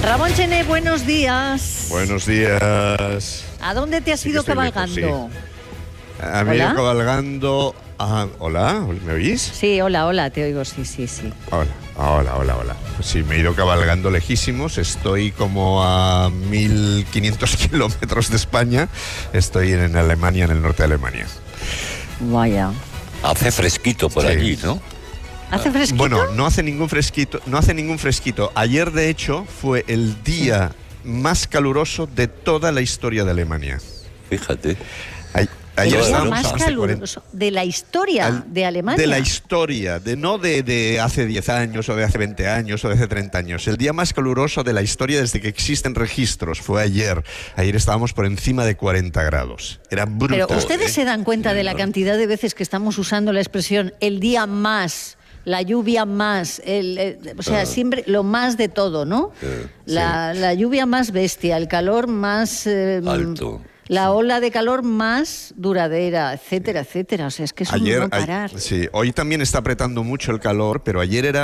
Ramón Chené, buenos días. Buenos días. ¿A dónde te has ido cabalgando? Lejos, sí. Me he ido cabalgando. Hola, ¿me oís? Sí, hola, te oigo, sí. Hola. Pues sí, me he ido cabalgando lejísimos. Estoy como a 1500 kilómetros de España. Estoy en Alemania, en el norte de Alemania. Vaya. Hace fresquito por allí, ¿no? ¿Hace fresquito? Bueno, no hace ningún fresquito. Ayer, de hecho, fue el día más caluroso de toda la historia de Alemania. Fíjate. Ayer el estábamos más caluroso de la historia de Alemania. De la historia, no de hace 10 años o de hace 20 años o de hace 30 años. El día más caluroso de la historia desde que existen registros fue ayer. Ayer estábamos por encima de 40 grados. Era brutal. Pero ¿ustedes se dan cuenta de la cantidad de veces que estamos usando la expresión el día más, la lluvia más, o sea, siempre lo más de todo, ¿no? La lluvia más bestia, el calor más alto. La ola de calor más duradera, etcétera. O sea, es que es un no parar. Sí, hoy también está apretando mucho el calor, pero ayer era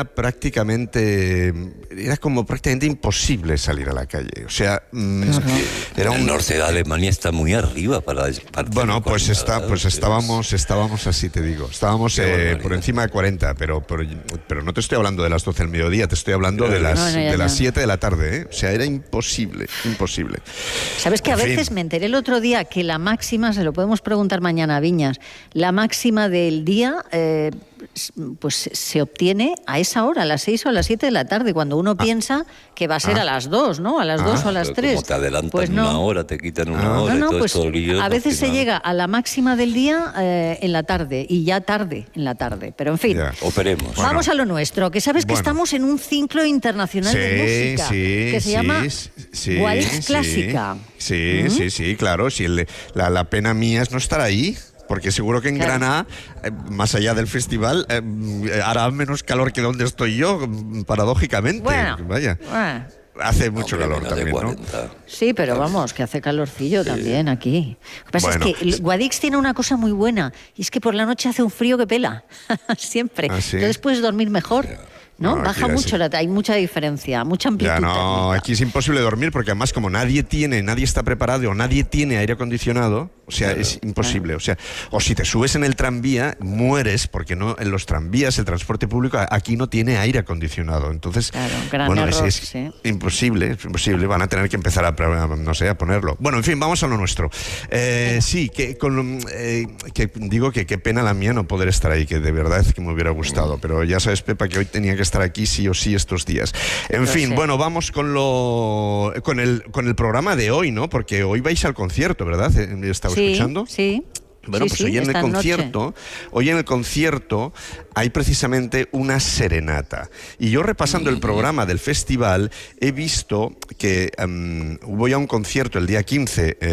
como prácticamente imposible salir a la calle. O sea, el norte de Alemania está muy arriba para bueno, pues estábamos así, te digo. Estábamos por encima de 40, pero no te estoy hablando de las 12 del mediodía, te estoy hablando de las 7 de la tarde, ¿eh? O sea, era imposible. ¿Sabes que a veces me enteré el otro día que la máxima, se lo podemos preguntar mañana a Viñas, la máxima del día pues se obtiene a esa hora, a las 6 o a las 7 de la tarde, cuando uno piensa que va a ser a las 2, ¿no? A las 2 o a las 3. Como te adelantan pues no. una hora, te quitan una hora, no, todo pues esto lío, a veces se llega a la máxima del día en la tarde, y ya tarde en la tarde, pero en fin. Operemos. Vamos a lo nuestro, que sabes que estamos en un ciclo internacional de música que se llama Guadix Clásica. Sí, claro. Si la pena mía es no estar ahí. Porque seguro que en Granada, más allá del festival, hará menos calor que donde estoy yo, paradójicamente. Bueno. Hace mucho calor también, ¿no? Sí, pero vamos, que hace calorcillo también aquí. Lo que pasa es que Guadix tiene una cosa muy buena, y es que por la noche hace un frío que pela, siempre. ¿Sí? Entonces puedes dormir mejor. ¿No? Baja mucho, hay mucha diferencia, mucha amplitud térmica. Aquí es imposible dormir porque además como nadie está preparado o nadie tiene aire acondicionado, o sea, es imposible. O sea, o si te subes en el tranvía, mueres porque no en los tranvías, el transporte público aquí no tiene aire acondicionado. Entonces, es imposible, van a tener que empezar a ponerlo. Bueno, en fin, vamos a lo nuestro. Sí, que digo que qué pena la mía no poder estar ahí, que de verdad es que me hubiera gustado, pero ya sabes, Pepa, que hoy tenía que estar aquí sí o sí estos días. En fin, bueno, vamos con el programa de hoy, ¿no? Porque hoy vais al concierto, ¿verdad? ¿Me estaba escuchando? Sí. Bueno, pues hoy en el concierto hay precisamente una serenata. Y yo repasando el programa del festival he visto que hubo ya un concierto el día 15